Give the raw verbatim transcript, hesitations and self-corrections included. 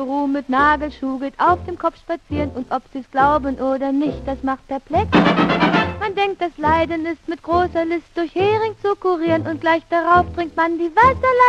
Ruh mit Nagelschuh geht auf dem Kopf spazieren, und ob sie's glauben oder nicht, das macht perplex. Man denkt, das Leiden ist mit großer List durch Hering zu kurieren, und gleich darauf trinkt man die Wasserleitung